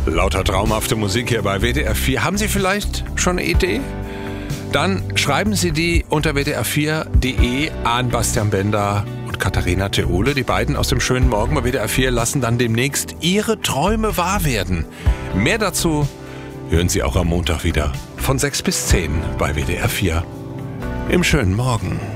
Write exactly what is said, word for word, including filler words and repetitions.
Lauter traumhafte Musik hier bei W D R vier. Haben Sie vielleicht schon eine Idee? Dann schreiben Sie die unter w d r vier punkt d e an Bastian Bender und Katharina Theole. Die beiden aus dem schönen Morgen bei W D R vier lassen dann demnächst Ihre Träume wahr werden. Mehr dazu hören Sie auch am Montag wieder von sechs bis zehn bei W D R vier im schönen Morgen.